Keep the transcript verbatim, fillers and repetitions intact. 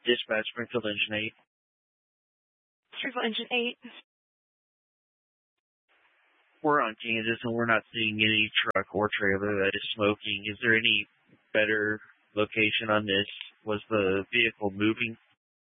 Dispatch Springfield Engine eight. Springfield Engine eight. We're on Kansas and we're not seeing any truck or trailer that is smoking. Is there any better location on this? Was the vehicle moving?